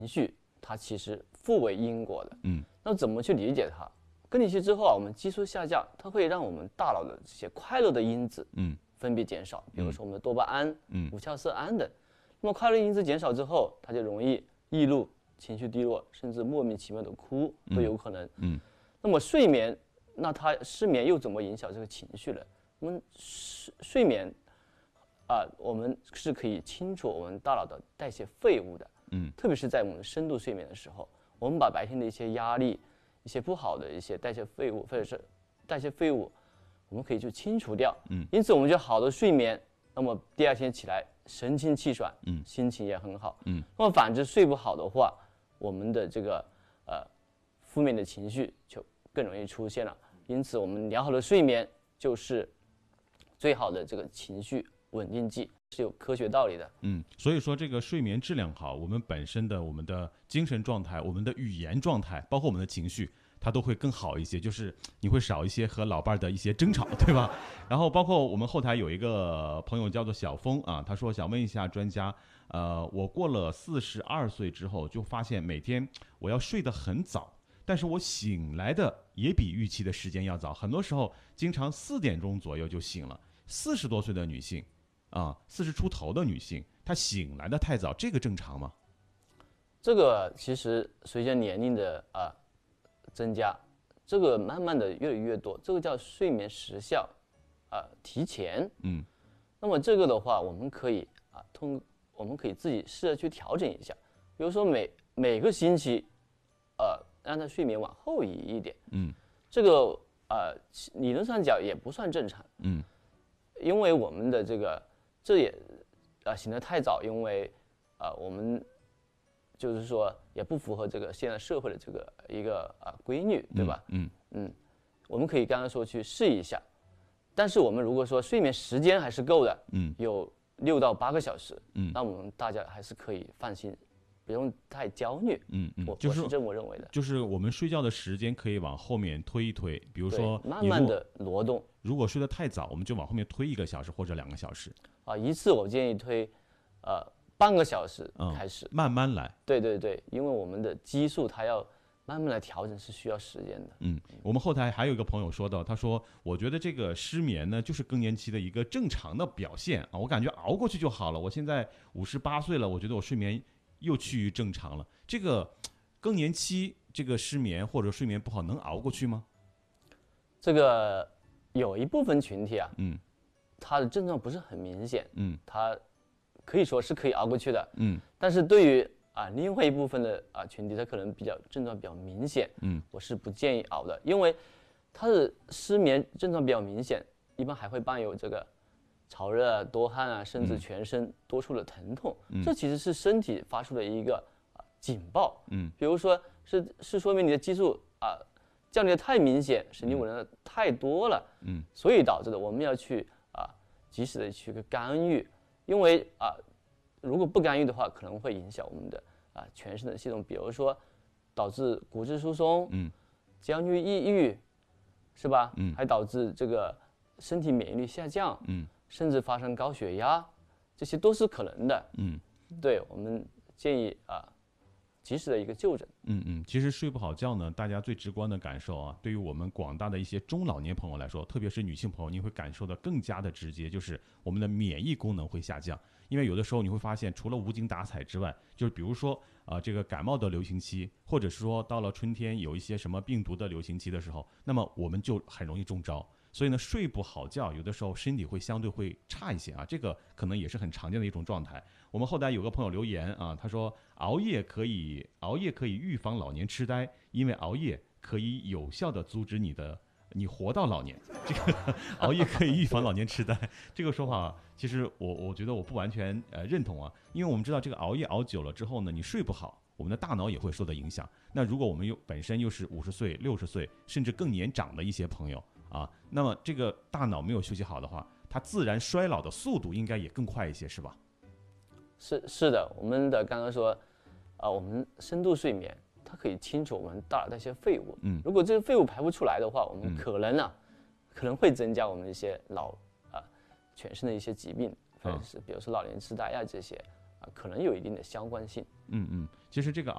绪它其实互为因果的。那怎么去理解它？更年期之后啊，我们激素下降，它会让我们大脑的这些快乐的因子分泌减少，比如说我们的多巴胺、五羟色胺等。那么快乐因子减少之后，它就容易易怒、情绪低落，甚至莫名其妙的哭都有可能。那么睡眠，那它失眠又怎么影响这个情绪呢？我们睡眠我们是可以清除我们大脑的代谢废物的。特别是在我们深度睡眠的时候，我们把白天的一些压力、一些不好的一些代谢废物或者是代谢废物，我们可以去清除掉。因此我们就好的睡眠，那么第二天起来神清气爽，心情也很好。那么反之睡不好的话，我们的这个负面的情绪就更容易出现了。因此我们良好的睡眠就是最好的这个情绪稳定剂，是有科学道理的。 所以说这个睡眠质量好，我们本身的我们的精神状态、我们的语言状态，包括我们的情绪，它都会更好一些，就是你会少一些和老伴的一些争吵，对吧？然后包括我们后台有一个朋友叫做小峰啊，他说想问一下专家，我过了42岁之后，就发现每天我要睡得很早，但是我醒来的也比预期的时间要早，很多时候经常4点钟左右就醒了。40多岁的女性，40出头的女性，她醒来的太早，这个正常吗？ 这个其实随着年龄的增加，这个慢慢的越来越多，这个叫睡眠时效提前。那么这个的话，我们可以我们可以自己试着去调整一下，比如说每个星期让他睡眠往后移一点。这个理论上讲也不算正常。因为我们的这也醒得太早，因为我们就是说也不符合这个现在社会的这个一个规律，对吧？我们可以刚刚说去试一下，但是我们如果说睡眠时间还是够的，有6到8个小时，那我们大家还是可以放心，不用太焦虑。我是这么认为的。 就是我们睡觉的时间可以往后面推一推，比如说慢慢的挪动。 如果睡得太早，我们就往后面推1个小时或者2个小时。 一次我建议推半个小时开始， 慢慢来。 对，因为我们的激素它要慢慢来调整是需要时间的。 我们后台还有一个朋友说到，他说我觉得这个失眠呢就是更年期的一个正常的表现我感觉熬过去就好了。我现在58岁了，我觉得我睡眠又趋于正常了。这个更年期这个失眠或者睡眠不好能熬过去吗？ 这个有一部分群体它的症状不是很明显，它可以说是可以熬过去的，但是对于另外一部分的群体，它可能症状比较明显，我是不建议熬的，因为它的失眠症状比较明显，一般还会伴有这个潮热、多汗甚至全身多处的疼痛，这其实是身体发出的一个警报，比如说是说明你的激素降低的太明显，神经紊乱的太多了，所以导致的，我们要去及时的去干预，因为如果不干预的话，可能会影响我们的全身的系统，比如说导致骨质疏松，焦虑、抑郁，是吧？还导致这个身体免疫力下降，甚至发生高血压，这些都是可能的。对，我们建议及时的一个就诊。 其实睡不好觉呢，大家最直观的感受对于我们广大的一些中老年朋友来说，特别是女性朋友，你会感受的更加的直接，就是我们的免疫功能会下降。因为有的时候你会发现，除了无精打采之外，就是比如说这个感冒的流行期，或者是说到了春天有一些什么病毒的流行期的时候，那么我们就很容易中招。所以呢，睡不好觉，有的时候身体会相对会差一些这个可能也是很常见的一种状态。我们后台有个朋友留言他说熬夜可以预防老年痴呆，因为熬夜可以有效的阻止你活到老年。这个熬夜可以预防老年痴呆，这个说法其实我觉得我不完全认同因为我们知道这个熬夜熬久了之后呢，你睡不好，我们的大脑也会受到影响。那如果我们本身又是50岁、60岁甚至更年长的一些朋友那么这个大脑没有休息好的话，它自然衰老的速度应该也更快一些，是吧？ 是的，我们刚刚说我们深度睡眠它可以清除我们大脑的一些废物，如果这个废物排不出来的话，我们可能会增加我们一些全身的一些疾病，或者是比如说老年痴呆这些可能有一定的相关性。 其实这个